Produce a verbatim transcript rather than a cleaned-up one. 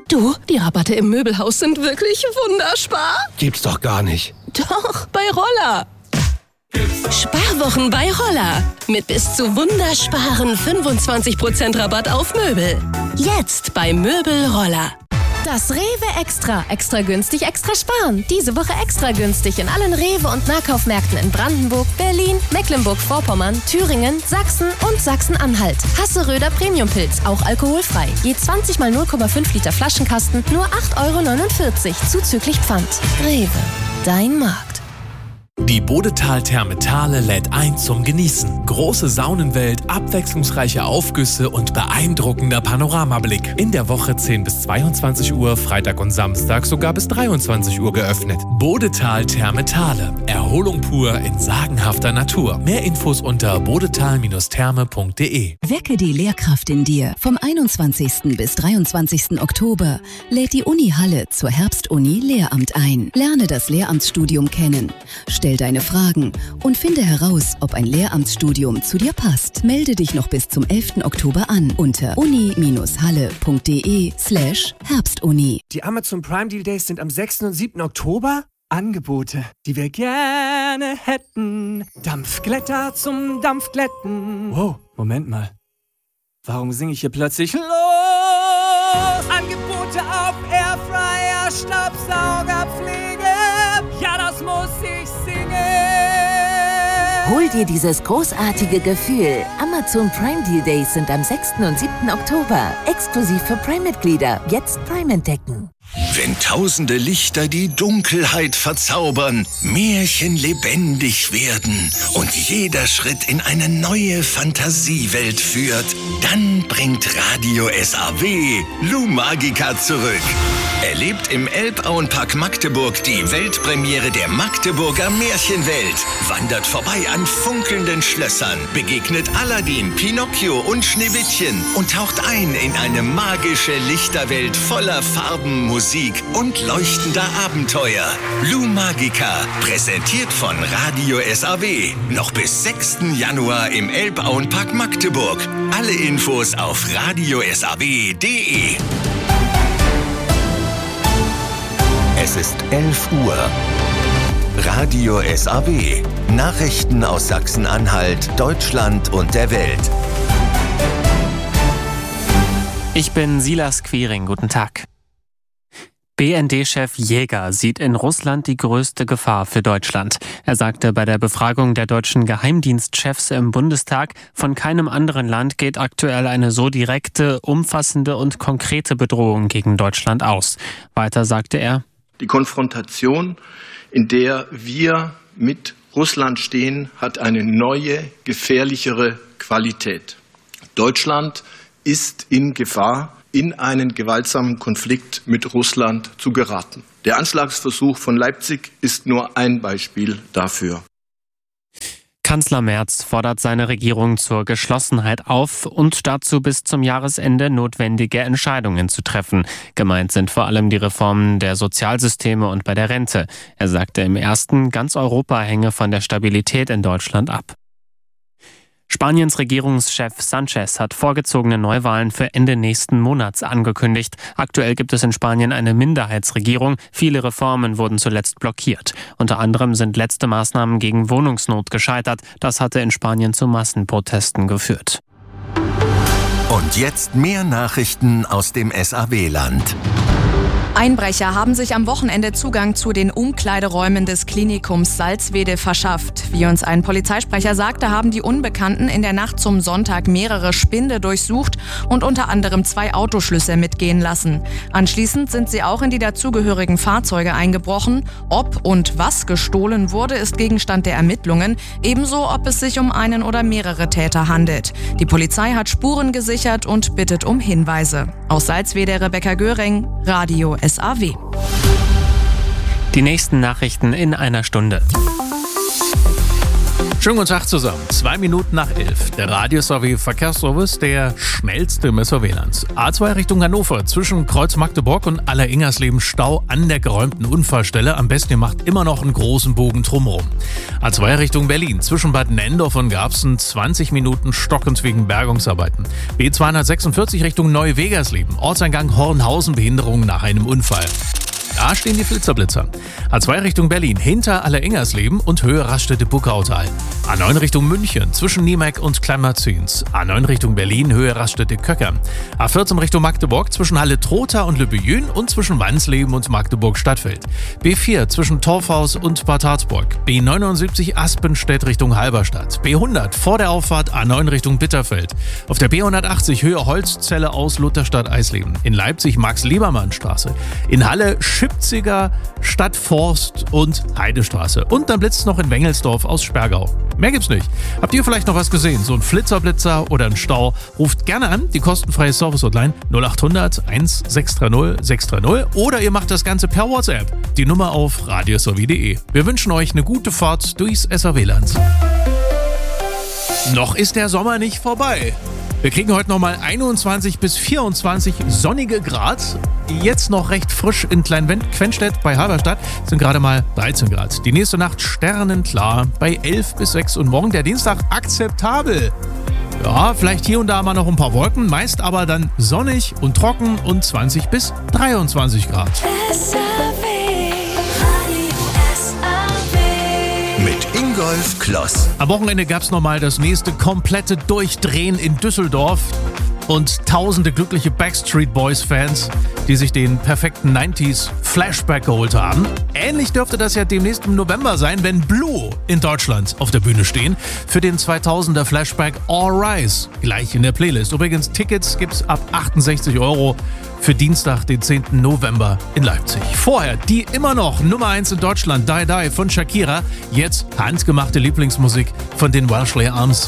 Du, die Rabatte im Möbelhaus sind wirklich wunderspar. Gibt's doch gar nicht. Doch, bei Roller. Sparwochen bei Roller. Mit bis zu wundersparen fünfundzwanzig Prozent Rabatt auf Möbel. Jetzt bei Möbel Roller. Das Rewe Extra. Extra günstig, extra sparen. Diese Woche extra günstig in allen Rewe- und Nahkaufmärkten in Brandenburg, Berlin, Mecklenburg-Vorpommern, Thüringen, Sachsen und Sachsen-Anhalt. Hasseröder Premiumpilz, auch alkoholfrei. Je zwanzig mal null Komma fünf Liter Flaschenkasten, nur acht Euro neunundvierzig, zuzüglich Pfand. Rewe, dein Markt. Die Bodetal Thermetale lädt ein zum Genießen. Große Saunenwelt, abwechslungsreiche Aufgüsse und beeindruckender Panoramablick. In der Woche zehn bis zweiundzwanzig Uhr, Freitag und Samstag sogar bis dreiundzwanzig Uhr geöffnet. Bodetal Thermetale. Erholung pur in sagenhafter Natur. Mehr Infos unter bodetal Therme punkt de. Wecke die Lehrkraft in dir. Vom einundzwanzigsten bis dreiundzwanzigsten Oktober lädt die Uni Halle zur Herbstuni Lehramt ein. Lerne das Lehramtsstudium kennen. Stell deine Fragen und finde heraus, ob ein Lehramtsstudium zu dir passt. Melde dich noch bis zum elften Oktober an unter uni-halle.de slash Herbstuni. Die Amazon Prime Deal Days sind am sechsten und siebten Oktober. Angebote, die wir gerne hätten. Dampfglätter zum Dampfglätten. Wow, Moment mal. Warum singe ich hier plötzlich los? Angebote auf Airfryer, Staubsauger, Pflege. Ja, das muss ich singen. Hol dir dieses großartige Gefühl. Amazon Prime Deal Days sind am sechsten und siebten Oktober. Exklusiv für Prime-Mitglieder. Jetzt Prime entdecken. Wenn tausende Lichter die Dunkelheit verzaubern, Märchen lebendig werden und jeder Schritt in eine neue Fantasiewelt führt, dann bringt Radio S A W Lou Magica zurück. Erlebt im Elbauenpark Magdeburg die Weltpremiere der Magdeburger Märchenwelt. Wandert vorbei an funkelnden Schlössern, begegnet Aladdin, Pinocchio und Schneewittchen und taucht ein in eine magische Lichterwelt voller Farben, Musik und leuchtender Abenteuer. Lou Magica, präsentiert von Radio S A W. Noch bis sechsten Januar im Elbauenpark Magdeburg. Alle Infos auf radio s a w punkt de. Es ist elf Uhr. Radio S A W. Nachrichten aus Sachsen-Anhalt, Deutschland und der Welt. Ich bin Silas Quiring. Guten Tag. B N D-Chef Jäger sieht in Russland die größte Gefahr für Deutschland. Er sagte bei der Befragung der deutschen Geheimdienstchefs im Bundestag, von keinem anderen Land geht aktuell eine so direkte, umfassende und konkrete Bedrohung gegen Deutschland aus. Weiter sagte er: Die Konfrontation, in der wir mit Russland stehen, hat eine neue, gefährlichere Qualität. Deutschland ist in Gefahr, in einen gewaltsamen Konflikt mit Russland zu geraten. Der Anschlagsversuch von Leipzig ist nur ein Beispiel dafür. Kanzler Merz fordert seine Regierung zur Geschlossenheit auf und dazu bis zum Jahresende notwendige Entscheidungen zu treffen. Gemeint sind vor allem die Reformen der Sozialsysteme und bei der Rente. Er sagte im ersten, ganz Europa hänge von der Stabilität in Deutschland ab. Spaniens Regierungschef Sanchez hat vorgezogene Neuwahlen für Ende nächsten Monats angekündigt. Aktuell gibt es in Spanien eine Minderheitsregierung. Viele Reformen wurden zuletzt blockiert. Unter anderem sind letzte Maßnahmen gegen Wohnungsnot gescheitert. Das hatte in Spanien zu Massenprotesten geführt. Und jetzt mehr Nachrichten aus dem S A W-Land. Einbrecher haben sich am Wochenende Zugang zu den Umkleideräumen des Klinikums Salzwedel verschafft. Wie uns ein Polizeisprecher sagte, haben die Unbekannten in der Nacht zum Sonntag mehrere Spinde durchsucht und unter anderem zwei Autoschlüssel mitgehen lassen. Anschließend sind sie auch in die dazugehörigen Fahrzeuge eingebrochen. Ob und was gestohlen wurde, ist Gegenstand der Ermittlungen, ebenso ob es sich um einen oder mehrere Täter handelt. Die Polizei hat Spuren gesichert und bittet um Hinweise. Aus Salzwedel Rebecca Göring, Radio S A W. Die nächsten Nachrichten in einer Stunde. Schönen guten Tag zusammen. Zwei Minuten nach elf. Der Radio-S-A-W-Verkehrsservice, der schnellste Messer W L A Ns. A zwei Richtung Hannover, zwischen Kreuz Magdeburg und Aller-Ingersleben Stau an der geräumten Unfallstelle. Am besten ihr macht immer noch einen großen Bogen drumherum. A zwei Richtung Berlin, zwischen Bad Nendorf und Garbsen, zwanzig Minuten stockend wegen Bergungsarbeiten. B zweihundertsechsundvierzig Richtung Neu-Wegersleben, Ortseingang Hornhausen, Behinderung nach einem Unfall. Da stehen die Flitzerblitzer. A zwei Richtung Berlin, hinter Aller-Ingersleben und Höhe Raststätte-Buckautal. A neun Richtung München, zwischen Niemek und Kleinmarzins. A neun Richtung Berlin, Höhe Raststätte-Köckern. A vierzehn Richtung Magdeburg, zwischen Halle-Trotha und Lübbejün und zwischen Wansleben und Magdeburg-Stadtfeld. B vier, zwischen Torfhaus und Bad Harzburg. B neunundsiebzig Aspenstedt Richtung Halberstadt. B hundert, vor der Auffahrt A neun Richtung Bitterfeld. Auf der B hundertachtzig, Höhe Holzzelle aus Lutherstadt-Eisleben. In Leipzig Max-Liebermann-Straße. In Halle Schipziger, Stadtforst und Heidestraße. Und dann blitzt noch in Wengelsdorf aus Sperrgau. Mehr gibt's nicht. Habt ihr vielleicht noch was gesehen? So ein Flitzerblitzer oder ein Stau? Ruft gerne an, die kostenfreie Service-Hotline null acht hundert eins sechs drei null sechs drei null oder ihr macht das Ganze per WhatsApp. Die Nummer auf radio s a w punkt de. Wir wünschen euch eine gute Fahrt durchs S A W-Land. Noch ist der Sommer nicht vorbei. Wir kriegen heute nochmal einundzwanzig bis vierundzwanzig sonnige Grad. Jetzt noch recht frisch in Klein-Quenstedt bei Halberstadt sind gerade mal dreizehn Grad. Die nächste Nacht sternenklar bei elf bis sechs und morgen der Dienstag akzeptabel. Ja, vielleicht hier und da mal noch ein paar Wolken, meist aber dann sonnig und trocken und zwanzig bis dreiundzwanzig Grad. Mit Ingolf Kloss. Am Wochenende gab es nochmal das nächste komplette Durchdrehen in Düsseldorf und tausende glückliche Backstreet Boys-Fans, die sich den perfekten neunziger Flashback geholt haben. Ähnlich dürfte das ja demnächst im November sein, wenn Blue in Deutschland auf der Bühne stehen für den zweitausender Flashback All Rise, gleich in der Playlist. Übrigens, Tickets gibt's ab achtundsechzig Euro für Dienstag, den zehnten November in Leipzig. Vorher die immer noch Nummer eins in Deutschland, Die Die von Shakira. Jetzt handgemachte Lieblingsmusik von den Welsh Arms.